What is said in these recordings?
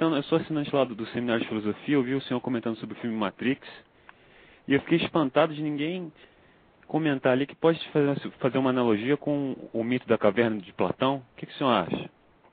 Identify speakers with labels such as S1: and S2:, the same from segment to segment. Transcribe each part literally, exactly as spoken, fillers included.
S1: Eu sou assinante lá do, do Seminário de Filosofia, eu vi o senhor comentando sobre o filme Matrix, e eu fiquei espantado de ninguém comentar ali que pode fazer, fazer uma analogia com o mito da caverna de Platão. O que, que o senhor acha?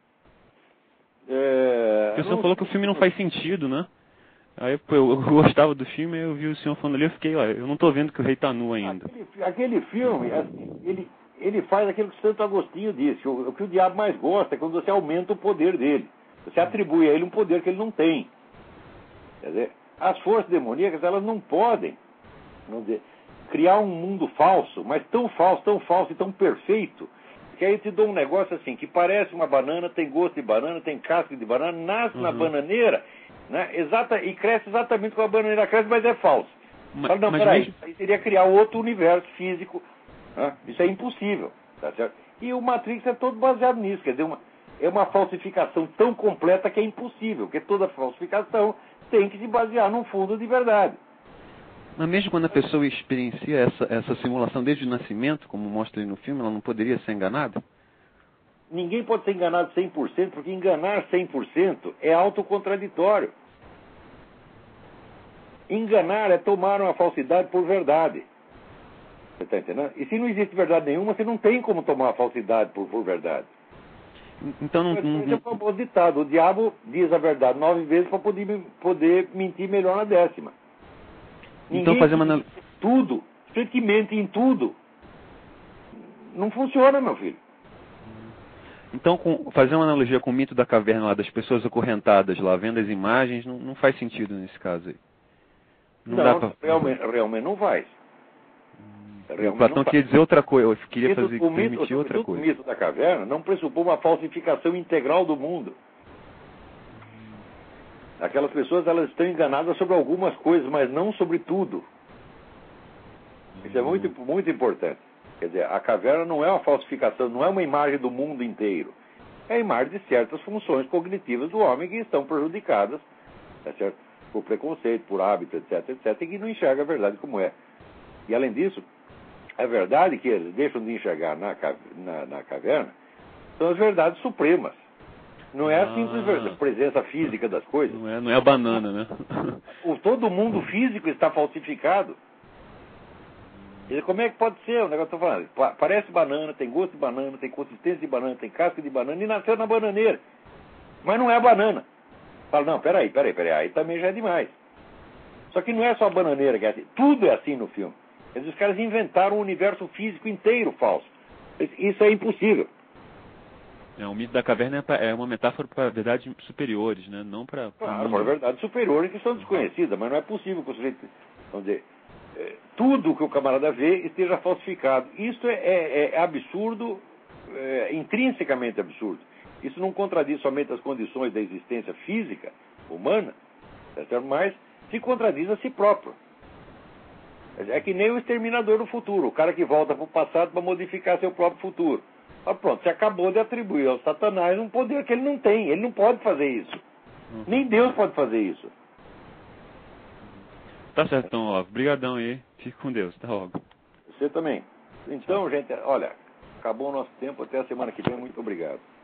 S2: É,
S1: Porque o senhor
S2: não,
S1: falou que o filme não faz sentido, né? Aí pô, eu, eu gostava do filme, eu vi o senhor falando ali, eu fiquei, ó, eu não estou vendo que o rei está nu ainda.
S2: Aquele, aquele filme, ele, ele faz aquilo que Santo Agostinho disse, o, o que o diabo mais gosta é quando você aumenta o poder dele. Você atribui a ele um poder que ele não tem. Quer dizer, as forças demoníacas, elas não podem, vamos dizer, criar um mundo falso, mas tão falso, tão falso e tão perfeito, que aí eu te dou um negócio assim, que parece uma banana, tem gosto de banana, tem casca de banana, nasce uhum. na bananeira, né, exata, e cresce exatamente como a bananeira cresce, mas é falso.
S1: Mas,
S2: Fala, não,
S1: mas
S2: peraí,
S1: mesmo...
S2: aí teria que criar outro universo físico, né? Isso é impossível, tá certo? E o Matrix é todo baseado nisso, quer dizer, uma, é uma falsificação tão completa que é impossível, porque toda falsificação tem que se basear num fundo de verdade.
S1: Mas mesmo quando a pessoa experiencia essa, essa simulação desde o nascimento, como mostra aí no filme, ela não poderia ser enganada?
S2: Ninguém pode ser enganado cem por cento, porque enganar cem por cento é autocontraditório. Enganar é tomar uma falsidade por verdade. Você está entendendo? E se não existe verdade nenhuma, você não tem como tomar a falsidade por, por verdade.
S1: Então não... não,
S2: Esse é o famoso ditado. O diabo diz a verdade nove vezes para poder, poder mentir melhor na décima.
S1: Então
S2: Ninguém
S1: fazer uma...
S2: tudo, você que mente em tudo. Não funciona, meu filho.
S1: Então, com, fazer uma analogia com o mito da caverna lá, das pessoas acorrentadas lá, vendo as imagens, não, não faz sentido nesse caso aí. Não,
S2: não
S1: dá pra...
S2: realmente, realmente não faz.
S1: Realmente o Platão queria dizer outra coisa, eu queria
S2: mito,
S1: fazer,
S2: o mito,
S1: permitir
S2: o,
S1: outra
S2: o,
S1: coisa.
S2: O mito da caverna não pressupõe uma falsificação integral do mundo. Aquelas pessoas, elas estão enganadas sobre algumas coisas, mas não sobre tudo. Isso é muito, muito importante. Quer dizer, a caverna não é uma falsificação, não é uma imagem do mundo inteiro. É a imagem de certas funções cognitivas do homem que estão prejudicadas, tá certo? Por preconceito, por hábito, etc, etc, e que não enxerga a verdade como é. E além disso, a verdade que eles deixam de enxergar na, na, na caverna são as verdades supremas. Não é a simples
S1: Ah,
S2: presença física das coisas.
S1: Não é, não é a banana, né?
S2: O, todo mundo físico está falsificado. E como é que pode ser? O negócio que eu estou falando. Parece banana, tem gosto de banana, tem consistência de banana, tem casca de banana e nasceu na bananeira. Mas não é banana. Fala, não, peraí, peraí, peraí, aí também já é demais. Só que não é só a bananeira que é assim. Tudo é assim no filme. Os caras inventaram um universo físico inteiro falso. Isso é impossível.
S1: É, o mito da caverna é uma metáfora para verdades superiores, né? Não para...
S2: Claro, para verdades superiores que são desconhecidas, mas não é possível que o sujeito, vamos dizer, é, tudo que o camarada vê esteja falsificado. Isso é, é, é absurdo, é, intrinsecamente absurdo. Isso não contradiz somente as condições da existência física humana, certo? Mas se contradiz a si próprio. É que nem o exterminador do futuro, o cara que volta para o passado para modificar seu próprio futuro. Ah, pronto, você acabou de atribuir ao Satanás um poder que ele não tem, ele não pode fazer isso. Uhum. Nem Deus pode fazer isso.
S1: Tá certo, então, ó. Obrigadão aí. Fique com Deus. Até logo.
S2: Você também. Então, gente, olha, acabou o nosso tempo. Até a semana que vem. Muito obrigado.